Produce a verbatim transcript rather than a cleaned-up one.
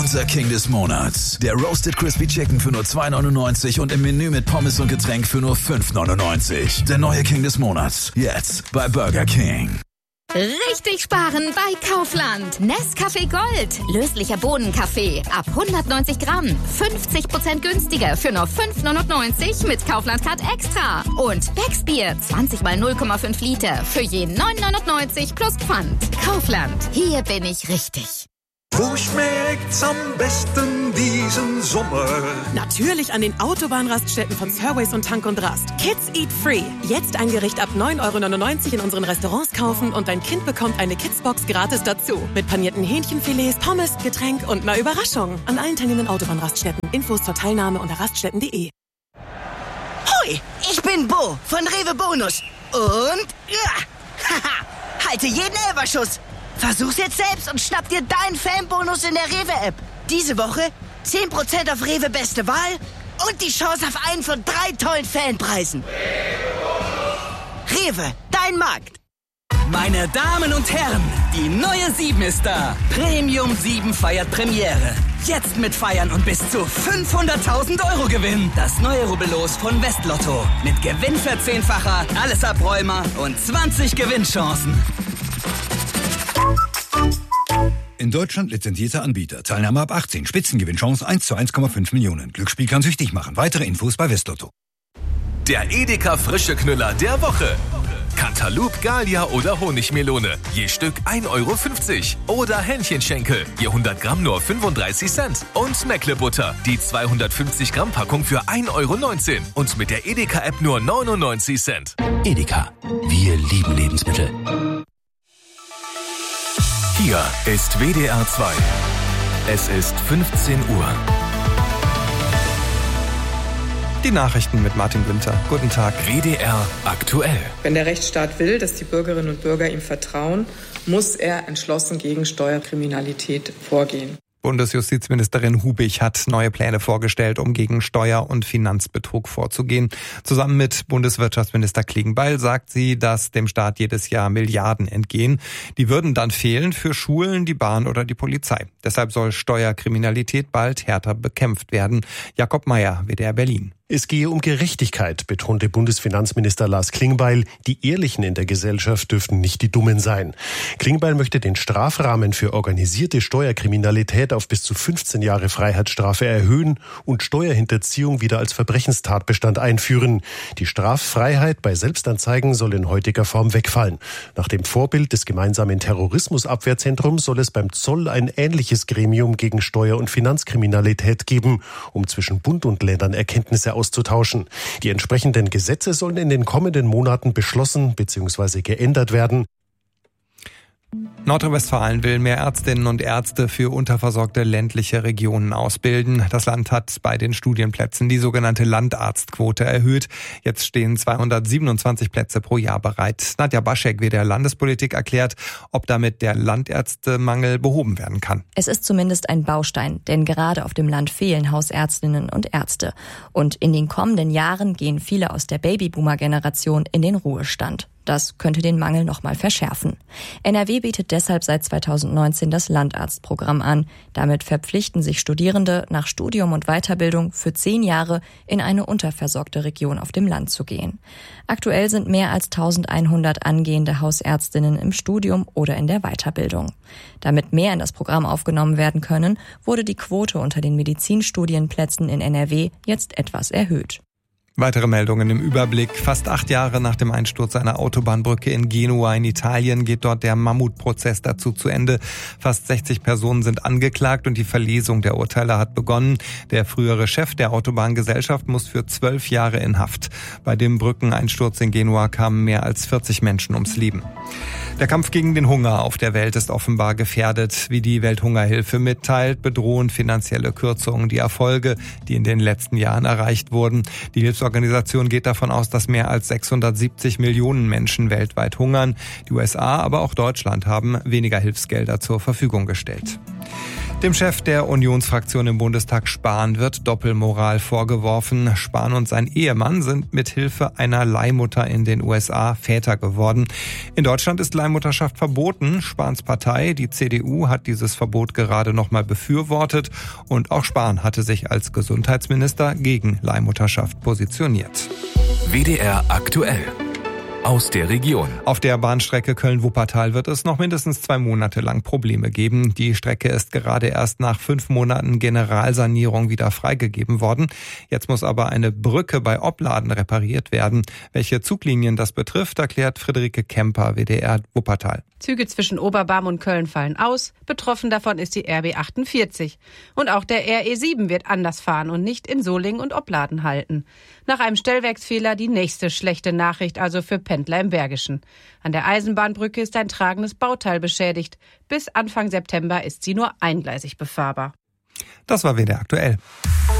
Unser King des Monats. Der Roasted Crispy Chicken für nur zwei neunundneunzig und im Menü mit Pommes und Getränk für nur fünf neunundneunzig. Der neue King des Monats. Jetzt bei Burger King. Richtig sparen bei Kaufland. Nescafé Gold. Löslicher Bohnenkaffee. Ab hundertneunzig Gramm. fünfzig Prozent günstiger für nur fünf neunundneunzig mit Kaufland Card Extra. Und Becks Bier. zwanzig mal null Komma fünf Liter. Für je neun neunundneunzig plus Pfand. Kaufland. Hier bin ich richtig. Wo schmeckt's am besten diesen Sommer? Natürlich an den Autobahnraststätten von Surways und Tank und Rast. Kids Eat Free. Jetzt ein Gericht ab neun Euro neunundneunzig in unseren Restaurants kaufen und dein Kind bekommt eine Kidsbox gratis dazu. Mit panierten Hähnchenfilets, Pommes, Getränk und einer Überraschung. An allen teilnehmenden Autobahnraststätten. Infos zur Teilnahme unter raststätten punkt de. Hoi, ich bin Bo von Rewe Bonus. Und ja, haha, halte jeden Elberschuss. Versuch's jetzt selbst und schnapp dir deinen Fanbonus in der Rewe-App. Diese Woche zehn Prozent auf Rewe Beste Wahl und die Chance auf einen von drei tollen Fanpreisen. Rewe, dein Markt. Meine Damen und Herren, die neue sieben ist da. Premium sieben feiert Premiere. Jetzt mit Feiern und bis zu fünfhunderttausend Euro Gewinn. Das neue Rubbellos von Westlotto. Mit Gewinnverzehnfacher, alles Abräumer und zwanzig Gewinnchancen. In Deutschland lizenzierter Anbieter. Teilnahme ab achtzehn. Spitzengewinnchance eins zu eins Komma fünf Millionen. Glücksspiel kann süchtig machen. Weitere Infos bei Westlotto. Der Edeka frische Knüller der Woche. Cantaloupe, Gallia oder Honigmelone. Je Stück ein Euro fünfzig. Oder Hähnchenschenkel. Je hundert Gramm nur fünfunddreißig Cent. Und Meckle-Butter. Die zweihundertfünfzig Gramm Packung für ein Euro neunzehn. Und mit der Edeka-App nur neunundneunzig Cent. Edeka. Wir lieben Lebensmittel. Hier ist W D R zwei. Es ist fünfzehn Uhr. Die Nachrichten mit Martin Günther. Guten Tag. W D R aktuell. Wenn der Rechtsstaat will, dass die Bürgerinnen und Bürger ihm vertrauen, muss er entschlossen gegen Steuerkriminalität vorgehen. Bundesjustizministerin Hubig hat neue Pläne vorgestellt, um gegen Steuer- und Finanzbetrug vorzugehen. Zusammen mit Bundeswirtschaftsminister Klingbeil sagt sie, dass dem Staat jedes Jahr Milliarden entgehen. Die würden dann fehlen für Schulen, die Bahn oder die Polizei. Deshalb soll Steuerkriminalität bald härter bekämpft werden. Jakob Mayer, W D R Berlin. Es gehe um Gerechtigkeit, betonte Bundesfinanzminister Lars Klingbeil. Die Ehrlichen in der Gesellschaft dürften nicht die Dummen sein. Klingbeil möchte den Strafrahmen für organisierte Steuerkriminalität auf bis zu fünfzehn Jahre Freiheitsstrafe erhöhen und Steuerhinterziehung wieder als Verbrechenstatbestand einführen. Die Straffreiheit bei Selbstanzeigen soll in heutiger Form wegfallen. Nach dem Vorbild des gemeinsamen Terrorismusabwehrzentrums soll es beim Zoll ein ähnliches Gremium gegen Steuer- und Finanzkriminalität geben, um zwischen Bund und Ländern Erkenntnisse auszutauschen. Die entsprechenden Gesetze sollen in den kommenden Monaten beschlossen bzw. geändert werden. Nordrhein-Westfalen will mehr Ärztinnen und Ärzte für unterversorgte ländliche Regionen ausbilden. Das Land hat bei den Studienplätzen die sogenannte Landarztquote erhöht. Jetzt stehen zweihundertsiebenundzwanzig Plätze pro Jahr bereit. Nadja Baschek, W D R Landespolitik, erklärt, ob damit der Landärztemangel behoben werden kann. Es ist zumindest ein Baustein, denn gerade auf dem Land fehlen Hausärztinnen und Ärzte. Und in den kommenden Jahren gehen viele aus der Babyboomer-Generation in den Ruhestand. Das könnte den Mangel noch mal verschärfen. N R W bietet deshalb seit zweitausendneunzehn das Landarztprogramm an. Damit verpflichten sich Studierende, nach Studium und Weiterbildung für zehn Jahre in eine unterversorgte Region auf dem Land zu gehen. Aktuell sind mehr als eintausendeinhundert angehende Hausärztinnen im Studium oder in der Weiterbildung. Damit mehr in das Programm aufgenommen werden können, wurde die Quote unter den Medizinstudienplätzen in N R W jetzt etwas erhöht. Weitere Meldungen im Überblick. Fast acht Jahre nach dem Einsturz einer Autobahnbrücke in Genua in Italien geht dort der Mammutprozess dazu zu Ende. Fast sechzig Personen sind angeklagt und die Verlesung der Urteile hat begonnen. Der frühere Chef der Autobahngesellschaft muss für zwölf Jahre in Haft. Bei dem Brückeneinsturz in Genua kamen mehr als vierzig Menschen ums Leben. Der Kampf gegen den Hunger auf der Welt ist offenbar gefährdet. Wie die Welthungerhilfe mitteilt, bedrohen finanzielle Kürzungen die Erfolge, die in den letzten Jahren erreicht wurden. Die Hilfsorganisation geht davon aus, dass mehr als sechshundertsiebzig Millionen Menschen weltweit hungern. Die U S A, aber auch Deutschland haben weniger Hilfsgelder zur Verfügung gestellt. Dem Chef der Unionsfraktion im Bundestag Spahn wird Doppelmoral vorgeworfen. Spahn und sein Ehemann sind mit Hilfe einer Leihmutter in den U S A Väter geworden. In Deutschland ist Leihmutterschaft verboten. Spahns Partei, die C D U, hat dieses Verbot gerade noch mal befürwortet. Und auch Spahn hatte sich als Gesundheitsminister gegen Leihmutterschaft positioniert. W D R aktuell. Aus der Region. Auf der Bahnstrecke Köln-Wuppertal wird es noch mindestens zwei Monate lang Probleme geben. Die Strecke ist gerade erst nach fünf Monaten Generalsanierung wieder freigegeben worden. Jetzt muss aber eine Brücke bei Opladen repariert werden. Welche Zuglinien das betrifft, erklärt Friederike Kemper, W D R Wuppertal. Züge zwischen Oberbarm und Köln fallen aus. Betroffen davon ist die R B achtundvierzig. Und auch der R E sieben wird anders fahren und nicht in Solingen und Opladen halten. Nach einem Stellwerksfehler die nächste schlechte Nachricht also für Pendler im Bergischen. An der Eisenbahnbrücke ist ein tragendes Bauteil beschädigt. Bis Anfang September ist sie nur eingleisig befahrbar. Das war W D R aktuell.